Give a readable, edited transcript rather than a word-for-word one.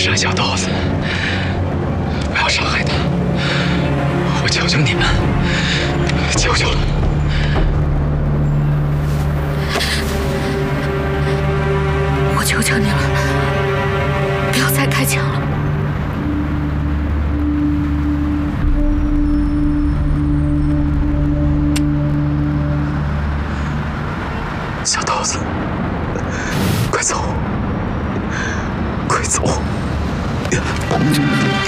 山小豆子，不要伤害他！我求求你们，求求了！ 我求求你了，不要再开枪了。 小豆子，快走！快走！